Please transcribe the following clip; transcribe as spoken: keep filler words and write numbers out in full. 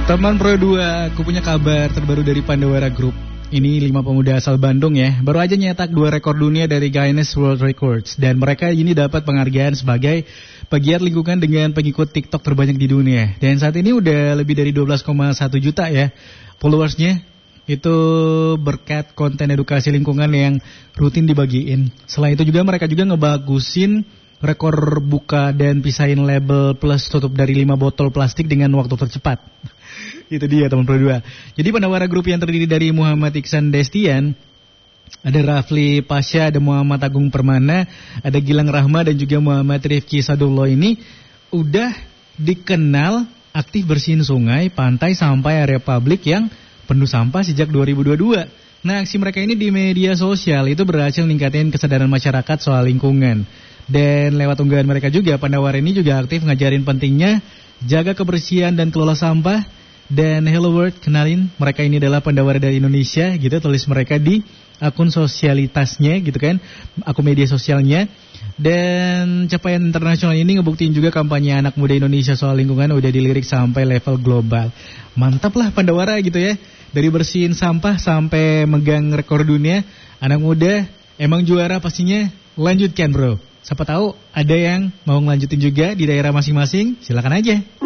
Teman Pro dua, aku punya kabar terbaru dari Pandawara Group. Ini lima pemuda asal Bandung ya, baru aja nyetak dua rekor dunia dari Guinness World Records. Dan mereka ini dapat penghargaan sebagai pegiat lingkungan dengan pengikut TikTok terbanyak di dunia. Dan saat ini udah lebih dari dua belas koma satu juta ya followersnya. Itu berkat konten edukasi lingkungan yang rutin dibagiin. Selain itu juga mereka juga ngebagusin rekor buka dan pisahin label plus tutup dari lima botol plastik dengan waktu tercepat. Itu dia teman Pro dua. Jadi Pandawara Group yang terdiri dari Muhammad Iksan Destian, ada Rafli Pasha, ada Muhammad Agung Permana, ada Gilang Rahma dan juga Muhammad Rifki Sadullah ini udah dikenal aktif bersihin sungai, pantai sampai area publik yang penuh sampah sejak dua ribu dua puluh dua. Nah, aksi mereka ini di media sosial itu berhasil meningkatkan kesadaran masyarakat soal lingkungan. Dan lewat unggahan mereka juga, Pandawara ini juga aktif ngajarin pentingnya jaga kebersihan dan kelola sampah. Dan Hello World, kenalin mereka ini adalah Pandawara dari Indonesia gitu, tulis mereka di akun sosialitasnya gitu kan, akun media sosialnya. Dan capaian internasional ini ngebuktiin juga kampanye anak muda Indonesia soal lingkungan udah dilirik sampai level global. Mantap lah Pandawara gitu ya, dari bersihin sampah sampai megang rekor dunia. Anak muda emang juara pastinya, lanjutkan bro. Siapa tahu ada yang mau ngelanjutin juga di daerah masing-masing, silakan aja.